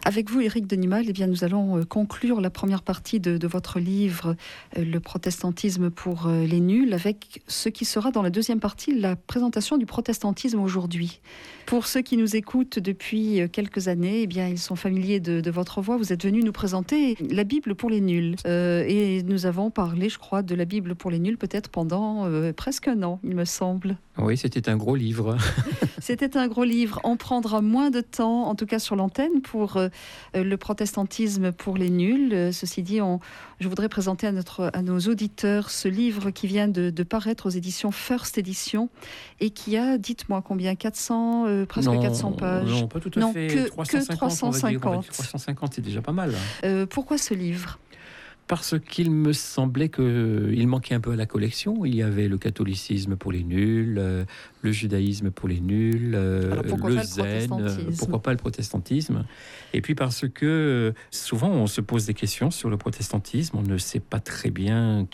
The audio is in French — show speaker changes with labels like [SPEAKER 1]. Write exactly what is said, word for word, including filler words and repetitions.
[SPEAKER 1] Avec vous, Éric Denimal, eh bien, nous allons conclure la première partie de, de votre livre, Le protestantisme pour les nuls, avec ce qui sera dans la deuxième partie, la présentation du protestantisme aujourd'hui. Pour ceux qui nous écoutent depuis quelques années, eh bien, ils sont familiers de, de votre voix. Vous êtes venu nous présenter la Bible pour les nuls. Euh, et nous avons parlé, je crois, de la Bible pour les nuls peut-être pendant euh, presque un an, il me semble.
[SPEAKER 2] Oui, c'était un gros livre.
[SPEAKER 1] C'était un gros livre. On prendra moins de temps, en tout cas sur l'antenne, pour euh, le protestantisme pour les nuls. Euh, ceci dit, on, je voudrais présenter à, notre, à nos auditeurs ce livre qui vient de, de paraître aux éditions First Edition et qui a, dites-moi combien, quatre cents, euh, presque
[SPEAKER 2] non,
[SPEAKER 1] quatre cents pages.
[SPEAKER 2] Non, pas tout à
[SPEAKER 1] non,
[SPEAKER 2] fait.
[SPEAKER 1] Que,
[SPEAKER 2] trois cent cinquante,
[SPEAKER 1] que trois cent cinquante.
[SPEAKER 2] On va dire, trois cent cinquante, c'est déjà pas mal.
[SPEAKER 1] Euh, pourquoi ce livre ?
[SPEAKER 2] Parce qu'il me semblait qu'il manquait un peu à la collection. Il y avait le catholicisme pour les nuls, euh, le judaïsme pour les nuls, euh,
[SPEAKER 1] Alors pourquoi
[SPEAKER 2] le
[SPEAKER 1] pas le
[SPEAKER 2] zen,
[SPEAKER 1] protestantisme ?
[SPEAKER 2] pourquoi pas le protestantisme. Et puis parce que euh, souvent on se pose des questions sur le protestantisme, on ne sait pas très bien